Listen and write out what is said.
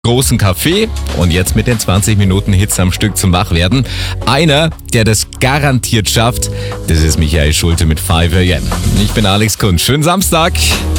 großen Kaffee und jetzt mit den 20 Minuten Hits am Stück zum Wachwerden. Einer, der das garantiert schafft, das ist Michael Schulte mit 5 AM. Ich bin Alex Kunz. Schönen Samstag.